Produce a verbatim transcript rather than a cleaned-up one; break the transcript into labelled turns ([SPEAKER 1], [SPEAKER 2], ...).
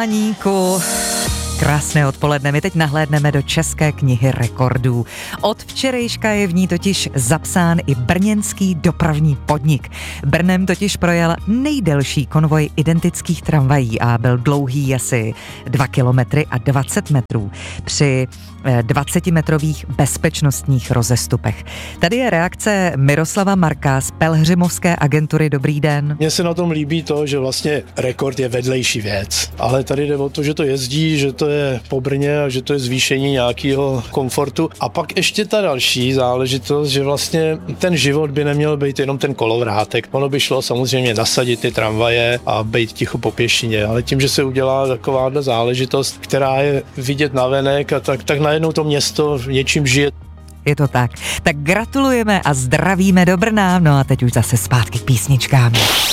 [SPEAKER 1] Aníku. Krásné odpoledne, my teď nahlédneme do České knihy rekordů. Od včerejška je v ní totiž zapsán i brněnský dopravní podnik. Brnem totiž projel nejdelší konvoj identických tramvají a byl dlouhý asi dva kilometry a dvacet metrů při dvacetimetrových bezpečnostních rozestupech. Tady je reakce Miroslava Marka z Pelhřimovské agentury. Dobrý den.
[SPEAKER 2] Mně se na tom líbí to, že vlastně rekord je vedlejší věc, ale tady jde o to, že to jezdí, že to je po Brně a že to je zvýšení nějakého komfortu. A pak ještě ta další záležitost, že vlastně ten život by neměl být jenom ten kolovrátek. Ono by šlo samozřejmě nasadit ty tramvaje a být ticho po pěšině, ale tím, že se udělá takováhle záležitost, která je vidět navenek, a tak, tak najednou to město něčím žije.
[SPEAKER 1] Je to tak. Tak gratulujeme a zdravíme do Brna. No a teď už zase zpátky k písničkám.